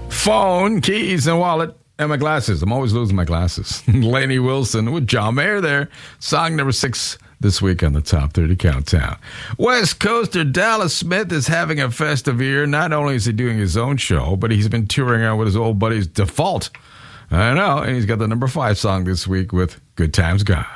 Phone, keys, and wallet. And my glasses. I'm always losing my glasses. Lainey Wilson with John Mayer there. Song number 6 this week on the Top 30 Countdown. West Coaster Dallas Smith is having a festive year. Not only is he doing his own show, but he's been touring out with his old buddies Default. I know. And he's got the number 5 song this week with Good Times Gone.